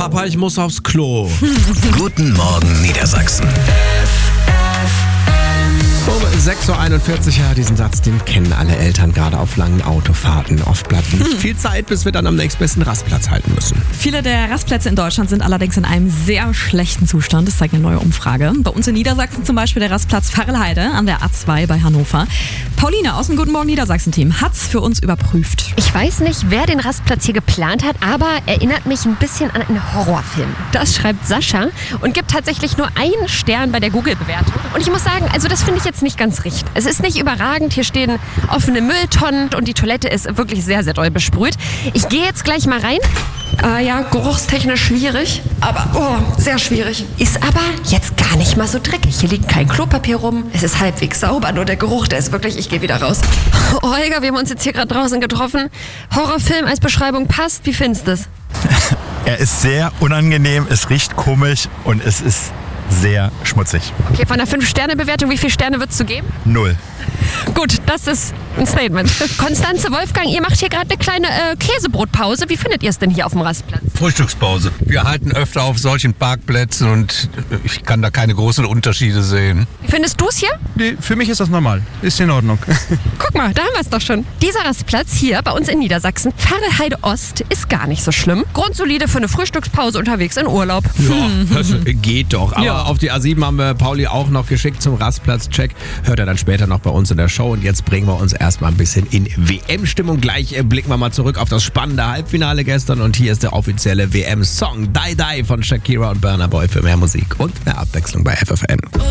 Papa, ich muss aufs Klo. Guten Morgen Niedersachsen. Um 6.41 Uhr, ja, diesen Satz, den kennen alle Eltern, gerade auf langen Autofahrten. Oft bleibt nicht viel Zeit, bis wir dann am nächstbesten Rastplatz halten müssen. Viele der Rastplätze in Deutschland sind allerdings in einem sehr schlechten Zustand. Das zeigt eine neue Umfrage. Bei uns in Niedersachsen zum Beispiel der Rastplatz Pfarrelheide an der A2 bei Hannover. Pauline aus dem Guten Morgen Niedersachsen-Team hat's für uns überprüft. Ich weiß nicht, wer den Rastplatz hier geplant hat, aber erinnert mich ein bisschen an einen Horrorfilm. Das schreibt Sascha und gibt tatsächlich nur einen Stern bei der Google-Bewertung. Und ich muss sagen, also das finde ich jetzt nicht ganz richtig. Es ist nicht überragend, hier stehen offene Mülltonnen und die Toilette ist wirklich sehr, sehr doll besprüht. Ich gehe jetzt gleich mal rein. Ja, geruchstechnisch schwierig, aber sehr schwierig. Ist aber jetzt gar nicht mal so dreckig. Hier liegt kein Klopapier rum. Es ist halbwegs sauber, nur der Geruch, der ist wirklich, ich gehe wieder raus. Olga, wir haben uns jetzt hier gerade draußen getroffen. Horrorfilm als Beschreibung passt. Wie findest du das? Er ist sehr unangenehm, es riecht komisch und es ist sehr schmutzig. Okay, von der 5-Sterne-Bewertung, wie viele Sterne würdest du geben? 0. Gut, das ist ein Statement. Konstanze, Wolfgang, ihr macht hier gerade eine kleine Käsebrotpause. Wie findet ihr es denn hier auf dem Rastplatz? Frühstückspause. Wir halten öfter auf solchen Parkplätzen und ich kann da keine großen Unterschiede sehen. Wie findest du es hier? Nee, für mich ist das normal. Ist in Ordnung. Guck mal, da haben wir es doch schon. Dieser Rastplatz hier bei uns in Niedersachsen, Pfarrelheide Ost, ist gar nicht so schlimm. Grundsolide für eine Frühstückspause unterwegs in Urlaub. Ja, das geht doch. Aber Ja. auf die A7 haben wir Pauli auch noch geschickt zum Rastplatz-Check. Hört er dann später noch bei uns in der Show. Und jetzt bringen wir uns erstmal ein bisschen in WM-Stimmung. Gleich blicken wir mal zurück auf das spannende Halbfinale gestern. Und hier ist der offizielle WM-Song Die Die von Shakira und Burna Boy für mehr Musik und mehr Abwechslung bei FFN.